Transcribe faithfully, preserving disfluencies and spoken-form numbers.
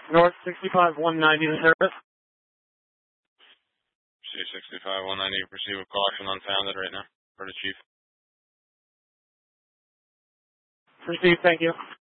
North sixty-five one ninety to service. C sixty-five one ninety, proceed with caution unfounded right now. For the chief. Proceed, thank you.